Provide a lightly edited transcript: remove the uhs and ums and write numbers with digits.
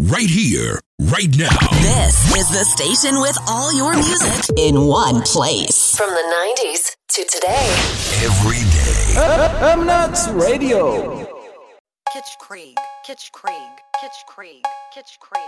right here, right now. This is the station with all your music in one place. From the 90s to today. Every day. I'm Nuts Radio. Kitch Krieg, Kitch Krieg, Kitch Krieg, Kitch Krieg.